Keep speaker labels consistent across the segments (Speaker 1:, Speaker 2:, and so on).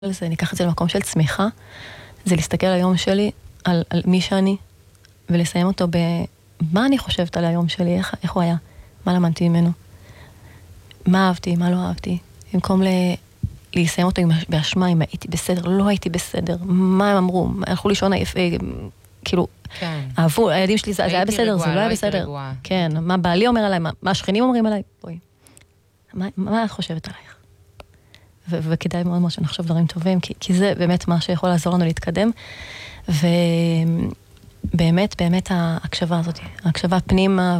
Speaker 1: זה, אני אקח את זה למקום של צמיחה, זה להסתכל על היום שלי, על מי שאני, ולסיים אותו במה אני חושבת על היום שלי, איך הוא היה, מה למדתי ממנו, מה אהבתי, מה לא אהבתי, במקום לסיים אותו באשמה, אם הייתי בסדר, לא הייתי בסדר, מה הם אמרו, הלכו לישון עייף, כאילו, אהבו, הילדים שלי, זה היה בסדר, זה לא היה בסדר, כן, מה בעלי אומר עליי, מה השכנים אומרים עליי, בואי, מה את חושבת עלייך? וכדאי מאוד מאוד שנחשוב דברים טובים, כי זה באמת מה שיכול לעזור לנו להתקדם, ובאמת, באמת ההקשבה הזאת, ההקשבה פנימה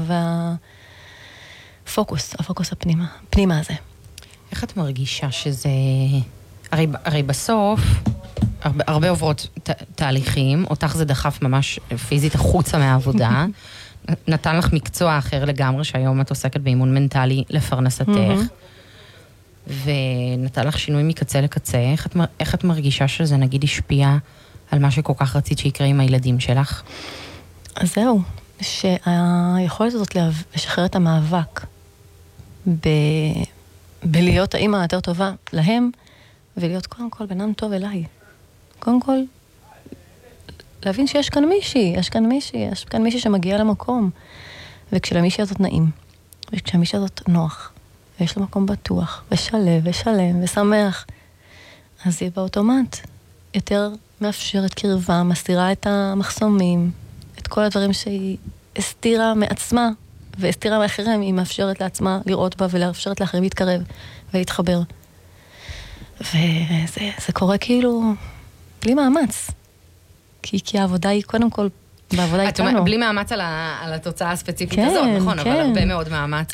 Speaker 1: הפוקוס הפנימה הזה.
Speaker 2: איך את מרגישה שזה, הרי בסוף, הרבה עוברות תהליכים, אותך זה דחף ממש פיזית החוצה מהעבודה, נתן לך מקצוע אחר לגמרי, שהיום את עוסקת באימון מנטלי לפרנסתך, ונתן לך שינוי מקצה לקצה. איך את מרגישה שזה נגיד השפיע על מה שכל כך רצית שיקרה עם הילדים שלך?
Speaker 1: אז זהו, שהיכולת הזאת לשחרר את המאבק בלהיות האמא היותר טובה להם, ולהיות קודם כל בנם טוב אליי. קודם כל, להבין שיש כאן מישהי שמגיעה למקום, וכשלמישהי הזאת נעים, וכשלמישהי הזאת נוח, ויש לו מקום בטוח, ושלם, ושמח, אז יהיה באוטומט יותר מאפשרת קרבה, מסתירה את המחסומים, את כל הדברים שהיא הסתירה מעצמה, והסתירה מאחרים, היא מאפשרת לעצמה לראות בה, ולאפשרת לאחרים להתקרב ולהתחבר. וזה קורה כאילו בלי מאמץ. כי העבודה היא קודם כל, בעבודה איתנו. את אומרת,
Speaker 2: בלי מאמץ על התוצאה הספציפית הזאת, נכון, אבל הרבה מאוד מאמץ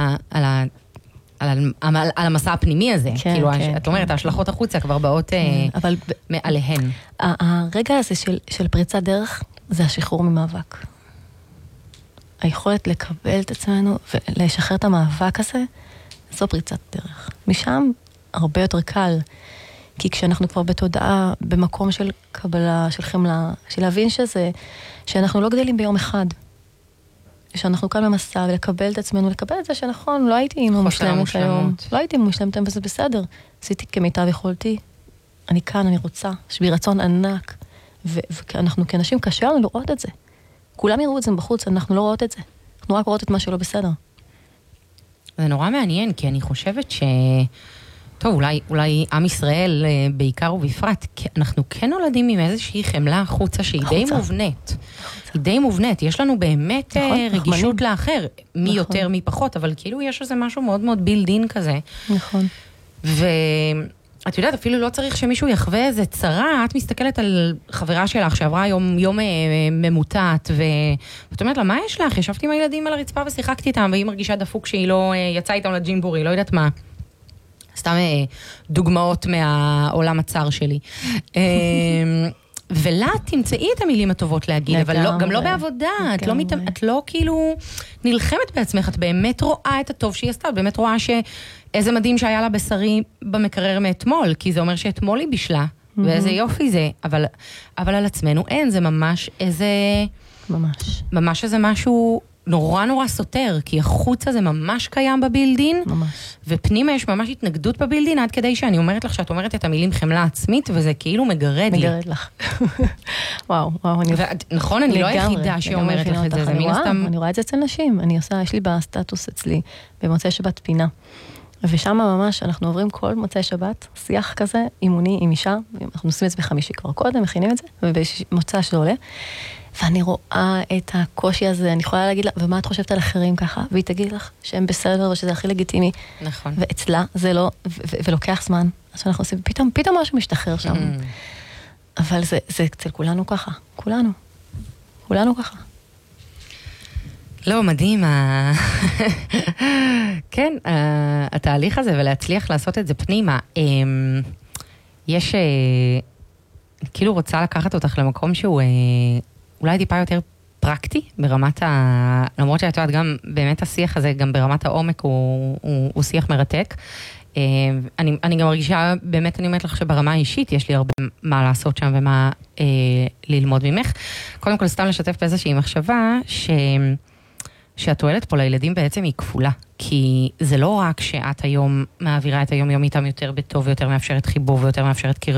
Speaker 2: על המסע הפנימי הזה. כאילו, את אומרת, ההשלכות החוצה כבר באות מעליהן.
Speaker 1: הרגע הזה של פריצת דרך, זה השחרור ממאבק. היכולת לקבל את עצמנו ולשחרר את המאבק הזה, זו פריצת דרך. משם הרבה יותר קל, כי כשאנחנו כבר בתודעה, במקום של קבלה, של חמלה, של להבין שאנחנו לא גדלים ביום אחד, שאנחנו כאן במסע, ולקבל את עצמנו, לקבל את זה שנכון, לא הייתי אימא מושלמת היום, לא הייתי מושלמת, וזה בסדר. עשיתי כמיטב יכולתי, אני כאן, אני רוצה, יש בי רצון ענק, ואנחנו כאנשים קשה לנו לראות את זה. כולם יראו את זה בחוץ, אנחנו לא רואות את זה. אנחנו רק רואות את מה שלא בסדר.
Speaker 2: זה נורא מעניין, כי אני חושבת טוב, אולי עם ישראל בעיקר ובפרט, אנחנו כן נולדים עם איזושהי חמלה החוצה שהיא די מובנית. היא די מובנית, יש לנו באמת רגישות לאחר, מי יותר מי פחות, אבל כאילו יש איזה משהו מאוד מאוד בילדין כזה.
Speaker 1: נכון.
Speaker 2: ואת יודעת, אפילו לא צריך שמישהו יחווה איזה צרה, את מסתכלת על חברה שלך שעברה יום ממוטט, ואת אומרת לה, מה יש לך? ישבתי עם הילדים על הרצפה ושיחקתי איתם, והיא מרגישה דפוק שהיא לא יצאה איתם לג'ימבורי, לא יודעת מה. סתם דוגמאות מהעולם הצר שלי. ולה תמצאי את המילים הטובות להגיד, אבל גם לא בעבודה, את לא כאילו נלחמת בעצמך, את באמת רואה את הטוב שהיא עשתה, את באמת רואה שאיזה מדהים שהיה לה בשרי במקרר מאתמול, כי זה אומר שאתמול היא בשלה, ואיזה יופי זה, אבל על עצמנו אין, זה ממש איזה משהו נורא סותר, כי החוצה זה ממש קיים בבילדין, ופנימה יש ממש התנגדות בבילדין, עד כדי שאני אומרת לך שאת אומרת את המילים חמלה עצמית, וזה כאילו מגרד לי.
Speaker 1: מגרד לך. וואו.
Speaker 2: נכון, אני לא היחידה שאומרת לך את זה, זה מן הסתם.
Speaker 1: אני רואה את זה אצל נשים, יש לי בסטטוס אצלי, במוצאי שבת פינה, ושם ממש אנחנו עוברים כל מוצאי שבת, שיח כזה, אימוני עם אישה, אנחנו עושים את זה בחמישי כבר קודם, מכינים את זה, ובמוצא שעולה, ואני רואה את הקושי הזה, אני יכולה להגיד לה, ומה את חושבת על אחרים ככה? והיא תגיד לך שהם בסדר, ושזה הכי לגיטימי.
Speaker 2: נכון.
Speaker 1: ואצלה זה לא, ולוקח זמן. אז אנחנו עושים, פתאום משהו משתחרר שם. אבל זה אצל כולנו ככה. כולנו ככה.
Speaker 2: לא, מדהים. כן, התהליך הזה, ולהצליח לעשות את זה פנימה. יש, כאילו רוצה לקחת אותך למקום שהוא אולי טיפה יותר פרקטי, ברמת למרות שאת יודעת, גם באמת השיח הזה, גם ברמת העומק הוא שיח מרתק. אני גם מרגישה, באמת אני אומרת לך שברמה האישית יש לי הרבה מה לעשות שם ומה ללמוד ממך. קודם כל, סתם לשתף באיזושהי מחשבה שהתועלת פה לילדים בעצם היא כפולה. כי זה לא רק שאת היום מעבירה את היום יום איתם יותר בטוב ויותר מאפשרת חיבור ויותר מאפשרת